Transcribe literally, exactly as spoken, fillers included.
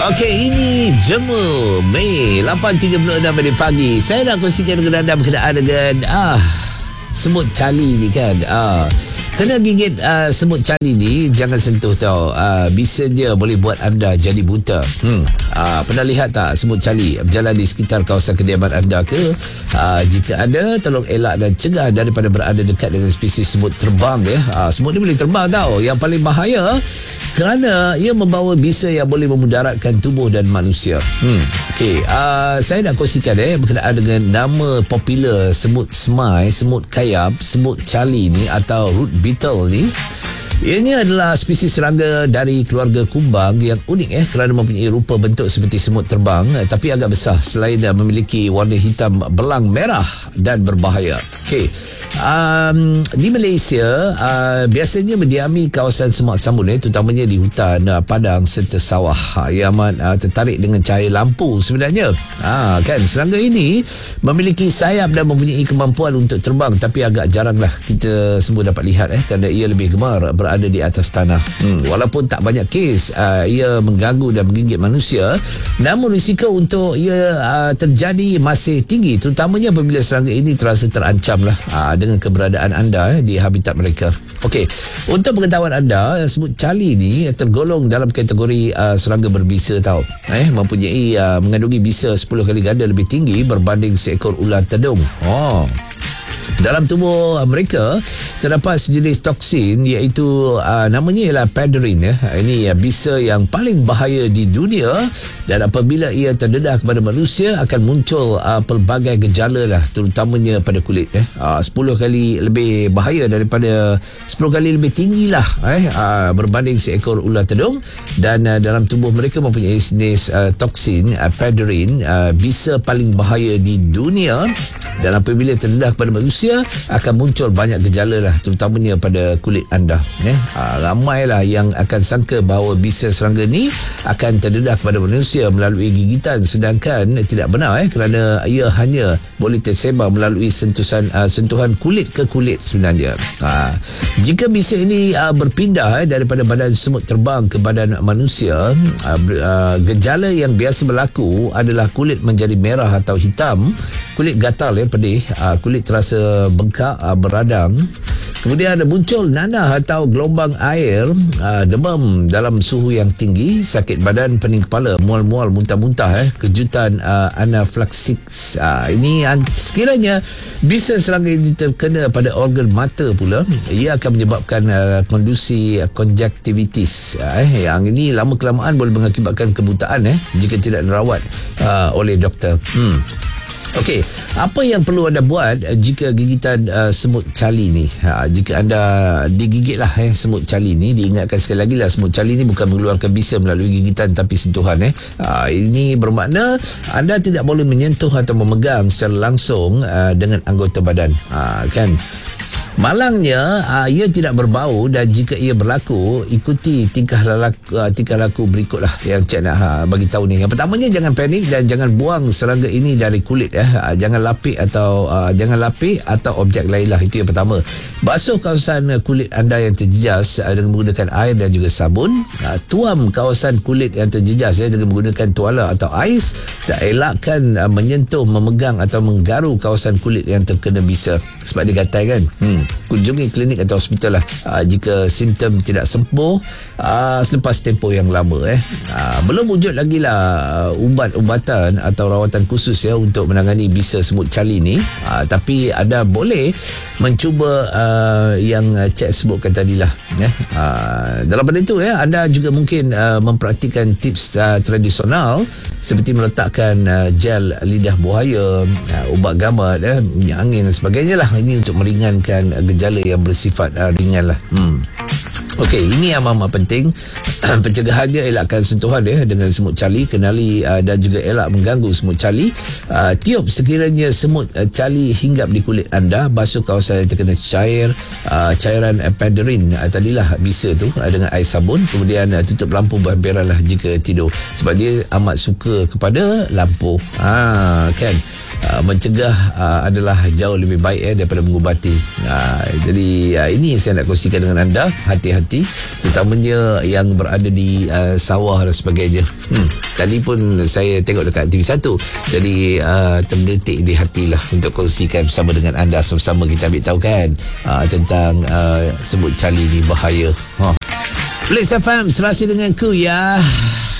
Okey, ini Jemu Mei lapan tiga puluh enam minit pagi. Saya nak kongsikan dengan anda berkenaan dengan ah semut cali ni kan. Ah Kena gigit uh, semut cali ni, jangan sentuh tau. Uh, bisa dia boleh buat anda jadi buta. Hmm. Uh, pernah lihat tak semut cali berjalan di sekitar kawasan kediaman anda ke? Uh, jika ada, tolong elak dan cegah daripada berada dekat dengan spesies semut terbang ya. Uh, semut ni boleh terbang tau. Yang paling bahaya kerana ia membawa bisa yang boleh memudaratkan tubuh dan manusia. Hmm. Okey, uh, saya nak kongsikan eh berkenaan dengan nama popular semut semai, semut kayap, semut cali ni atau root beetle ni. Ianya adalah spesies serangga dari keluarga kumbang yang unik eh kerana mempunyai rupa bentuk seperti semut terbang tapi agak besar selain memiliki warna hitam belang merah dan berbahaya. Okey. Um, di Malaysia uh, biasanya mendiami kawasan semak sambun eh, terutamanya di hutan uh, padang serta sawah uh, yang amat uh, tertarik dengan cahaya lampu sebenarnya. Ha, kan serangga ini memiliki sayap dan mempunyai kemampuan untuk terbang tapi agak jaranglah kita semua dapat lihat eh kerana ia lebih gemar berada di atas tanah. Hmm, walaupun tak banyak kes uh, ia mengganggu dan menggigit manusia, namun risiko untuk ia uh, terjadi masih tinggi terutamanya apabila serangga ini terasa terancam lah uh, dengan keberadaan anda eh, di habitat mereka. Okey, untuk pengetahuan anda, semut cali ni tergolong dalam kategori uh, serangga berbisa tau. Eh, mempunyai uh, mengandungi bisa sepuluh kali ganda lebih tinggi berbanding seekor ular tedung. Oh. Dalam tubuh mereka terdapat sejenis toksin iaitu uh, namanya ialah pederin ya. Ini uh, bisa yang paling bahaya di dunia dan apabila ia terdedah kepada manusia akan muncul uh, pelbagai gejala lah terutamanya pada kulit eh. Uh, sepuluh kali lebih bahaya daripada sepuluh kali lebih tinggi lah eh uh, berbanding seekor ular tedung dan uh, dalam tubuh mereka mempunyai jenis uh, toksin uh, pederin uh, bisa paling bahaya di dunia dan apabila terdedah kepada manusia akan muncul banyak gejala lah terutamanya pada kulit anda eh. Ha, ramailah yang akan sangka bahawa bisa serangga ni akan terdedah kepada manusia melalui gigitan sedangkan tidak benar eh kerana ia hanya boleh tersebar melalui sentuhan uh, sentuhan kulit ke kulit sebenarnya. Ha, jika bisa ini uh, berpindah eh, daripada badan semut terbang ke badan manusia, uh, uh, gejala yang biasa berlaku adalah kulit menjadi merah atau hitam, kulit gatal ya, pedih, uh, kulit terasa bengkak, uh, beradang. Kemudian ada muncul nanah atau gelombang air, uh, demam dalam suhu yang tinggi, sakit badan, pening kepala, mual-mual, muntah-muntah, eh, kejutan uh, anaflaksik. Uh, ini uh, sekiranya bisa serangga ini terkena pada organ mata pula, ia akan menyebabkan uh, kondusi uh, konjaktivitis. Uh, eh, yang ini lama-kelamaan boleh mengakibatkan kebutaan eh, jika tidak dirawat uh, oleh doktor. Hmm. Okey, apa yang perlu anda buat jika gigitan uh, semut cali ni? Ha, jika anda digigit lah eh, semut cali ni, diingatkan sekali lagi lah semut cali ni bukan mengeluarkan bisa melalui gigitan tapi sentuhan eh. Ha, ini bermakna anda tidak boleh menyentuh atau memegang secara langsung uh, dengan anggota badan. Ha, kan? Malangnya uh, ia tidak berbau dan jika ia berlaku ikuti tingkah laku, uh, tingkah laku berikutlah yang Cik nak uh, bagi tahu ni. Yang pertamanya jangan panik dan jangan buang serangga ini dari kulit eh. Uh, jangan lapik atau uh, jangan lapik atau objek lain lah, itu yang pertama. Basuh kawasan kulit anda yang terjejas uh, dengan menggunakan air dan juga sabun. Uh, tuam kawasan kulit yang terjejas eh, dengan menggunakan tuala atau ais dan elakkan uh, menyentuh, memegang atau menggaru kawasan kulit yang terkena bisa sebab dia gatal kan. Hmm. Kunjungi klinik atau hospital lah uh, jika simptom tidak sembuh uh, selepas tempoh yang lama eh. Uh, belum wujud lagi lah uh, ubat-ubatan atau rawatan khusus ya untuk menangani bisa semut cali ni, uh, tapi anda boleh mencuba uh, yang Cik sebutkan tadi lah eh. Uh, dalam pada itu ya, anda juga mungkin uh, mempraktikkan tips uh, tradisional seperti meletakkan uh, gel lidah buaya, uh, ubat gamat eh, minyak angin dan sebagainya lah. Ini untuk meringankan gejala yang bersifat uh, ringan lah. Hmm. Okey, ini yang amat penting. Pencegahannya elakkan sentuhan ya dengan semut cali, kenali uh, dan juga elak mengganggu semut cali. Uh, tiup sekiranya semut uh, cali hinggap di kulit anda, basuh kawasan yang terkena cair uh, cairan uh, pederin uh, tadilah bisa tu uh, dengan air sabun, kemudian uh, tutup lampu berhampiran lah jika tidur sebab dia amat suka kepada lampu. Ha, kan? uh, mencegah uh, adalah jauh lebih baik eh, daripada mengubati. Uh, jadi uh, ini yang saya nak kongsikan dengan anda. Hati-hati, terutamanya yang berada di uh, sawah dan sebagainya. Hmm, tadi pun saya tengok dekat T V satu. Jadi uh, terdetik di hati lah untuk kongsikan bersama dengan anda. Sama-sama kita ambil tahu kan uh, tentang uh, semut cali ni bahaya. Ha. Plus F M serasi dengan ku ya.